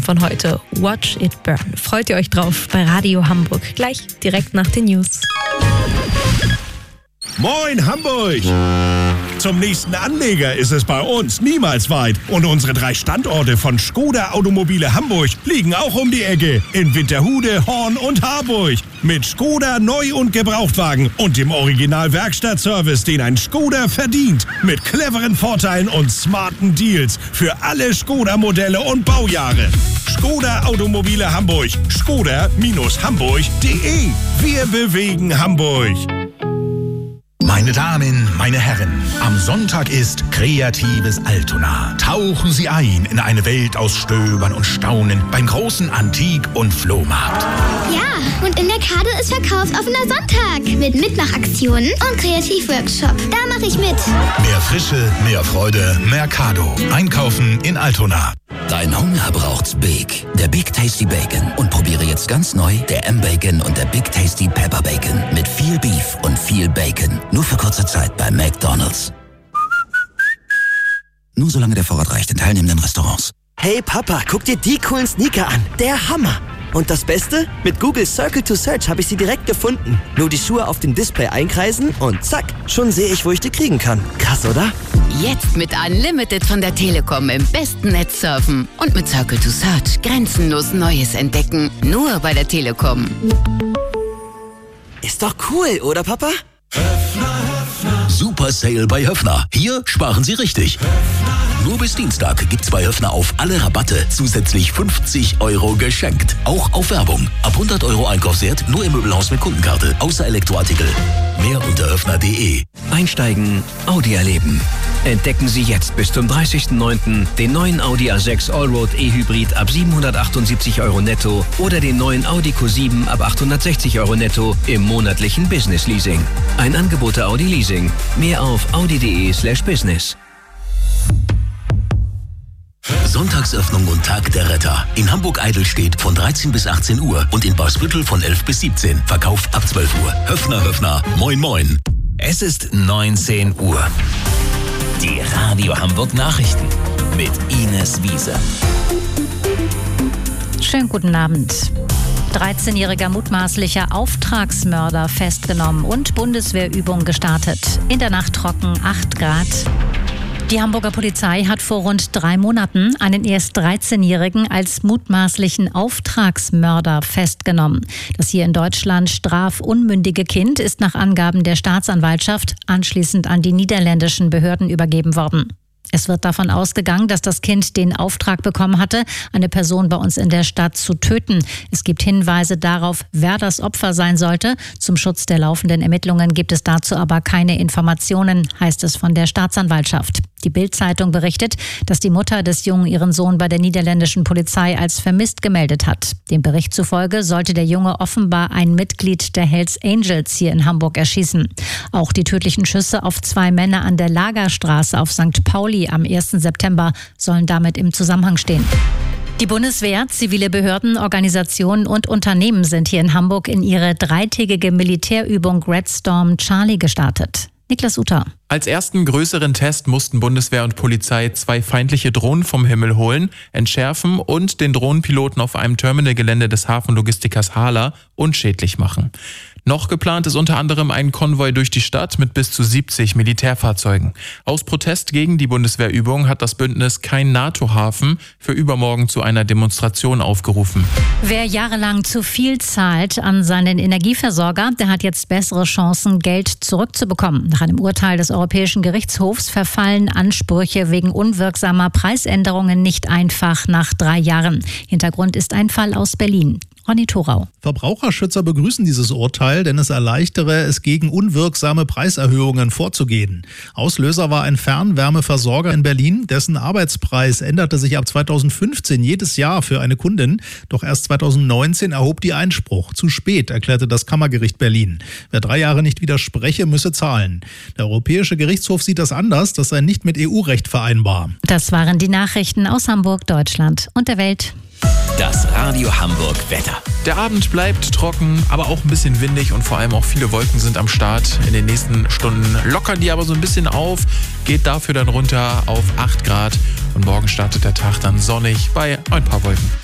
von heute. Watch It Burn. Freut ihr euch drauf bei Radio Hamburg. Gleich direkt nach den News. Moin Hamburg! Zum nächsten Anleger ist es bei uns niemals weit. Und unsere 3 Standorte von Škoda Automobile Hamburg liegen auch um die Ecke. In Winterhude, Horn und Harburg. Mit Škoda Neu- und Gebrauchtwagen und dem Original-Werkstattservice, den ein Škoda verdient. Mit cleveren Vorteilen und smarten Deals für alle Škoda-Modelle und Baujahre. Škoda Automobile Hamburg. Škoda-Hamburg.de. Wir bewegen Hamburg. Meine Damen, meine Herren, am Sonntag ist Kreatives Altona. Tauchen Sie ein in eine Welt aus Stöbern und Staunen beim großen Antik- und Flohmarkt. Ja, und in der Kade ist verkaufsoffener Sonntag mit Mitmachaktionen und Kreativworkshop. Da mache ich mit. Mehr Frische, mehr Freude, Mercado. Einkaufen in Altona. Dein Hunger braucht's Big. Der Big Tasty Bacon. Und probiere jetzt ganz neu der M-Bacon und der Big Tasty Pepper Bacon. Mit viel Beef und viel Bacon. Nur für kurze Zeit bei McDonald's. Nur solange der Vorrat reicht in teilnehmenden Restaurants. Hey Papa, guck dir die coolen Sneaker an. Der Hammer. Und das Beste? Mit Google Circle to Search habe ich sie direkt gefunden. Nur die Schuhe auf dem Display einkreisen und zack, schon sehe ich, wo ich die kriegen kann. Krass, oder? Jetzt mit Unlimited von der Telekom im besten Netz surfen. Und mit Circle to Search grenzenlos Neues entdecken. Nur bei der Telekom. Ist doch cool, oder Papa? Super Sale bei Höffner. Hier sparen Sie richtig. Nur bis Dienstag gibt's bei Höffner auf alle Rabatte zusätzlich 50 € geschenkt. Auch auf Werbung. Ab 100 € Einkaufswert nur im Möbelhaus mit Kundenkarte. Außer Elektroartikel. Mehr unter höffner.de. Einsteigen, Audi erleben. Entdecken Sie jetzt bis zum 30.09. den neuen Audi A6 Allroad E-Hybrid ab 778 € netto oder den neuen Audi Q7 ab 860 € netto im monatlichen Business Leasing. Ein Angebot der Audi Leasing. Mehr auf audi.de/business. Sonntagsöffnung und Tag der Retter. In Hamburg-Eidelstedt von 13 bis 18 Uhr und in Bausbüttel von 11 bis 17. Verkauf ab 12 Uhr. Höffner. Moin moin. Es ist 19 Uhr. Die Radio Hamburg Nachrichten mit Ines Wiese. Schönen guten Abend. 13-jähriger mutmaßlicher Auftragsmörder festgenommen und Bundeswehrübung gestartet. In der Nacht trocken, 8 Grad. Die Hamburger Polizei hat vor rund 3 Monaten einen erst 13-Jährigen als mutmaßlichen Auftragsmörder festgenommen. Das hier in Deutschland strafunmündige Kind ist nach Angaben der Staatsanwaltschaft anschließend an die niederländischen Behörden übergeben worden. Es wird davon ausgegangen, dass das Kind den Auftrag bekommen hatte, eine Person bei uns in der Stadt zu töten. Es gibt Hinweise darauf, wer das Opfer sein sollte. Zum Schutz der laufenden Ermittlungen gibt es dazu aber keine Informationen, heißt es von der Staatsanwaltschaft. Die Bild-Zeitung berichtet, dass die Mutter des Jungen ihren Sohn bei der niederländischen Polizei als vermisst gemeldet hat. Dem Bericht zufolge sollte der Junge offenbar ein Mitglied der Hells Angels hier in Hamburg erschießen. Auch die tödlichen Schüsse auf 2 Männer an der Lagerstraße auf St. Pauli am 1. September sollen damit im Zusammenhang stehen. Die Bundeswehr, zivile Behörden, Organisationen und Unternehmen sind hier in Hamburg in ihre 3-tägige Militärübung Red Storm Charlie gestartet. Niklas Utter. Als ersten größeren Test mussten Bundeswehr und Polizei 2 feindliche Drohnen vom Himmel holen, entschärfen und den Drohnenpiloten auf einem Terminalgelände des Hafenlogistikers Hala unschädlich machen. Noch geplant ist unter anderem ein Konvoi durch die Stadt mit bis zu 70 Militärfahrzeugen. Aus Protest gegen die Bundeswehrübung hat das Bündnis Kein NATO-Hafen für übermorgen zu einer Demonstration aufgerufen. Wer jahrelang zu viel zahlt an seinen Energieversorger, der hat jetzt bessere Chancen, Geld zurückzubekommen. Nach einem Urteil des Europäischen Gerichtshofs verfallen Ansprüche wegen unwirksamer Preisänderungen nicht einfach nach 3 Jahren. Hintergrund ist ein Fall aus Berlin. Ronny Thorau. Verbraucherschützer begrüßen dieses Urteil, denn es erleichtere es, gegen unwirksame Preiserhöhungen vorzugehen. Auslöser war ein Fernwärmeversorger in Berlin, dessen Arbeitspreis änderte sich ab 2015 jedes Jahr für eine Kundin. Doch erst 2019 erhob die Einspruch. Zu spät, erklärte das Kammergericht Berlin. Wer 3 Jahre nicht widerspreche, müsse zahlen. Der Europäische Gerichtshof sieht das anders. Das sei nicht mit EU-Recht vereinbar. Das waren die Nachrichten aus Hamburg, Deutschland und der Welt. Das Radio Hamburg Wetter. Der Abend bleibt trocken, aber auch ein bisschen windig und vor allem auch viele Wolken sind am Start. In den nächsten Stunden lockern die aber so ein bisschen auf, geht dafür dann runter auf 8 Grad und morgen startet der Tag dann sonnig bei ein paar Wolken.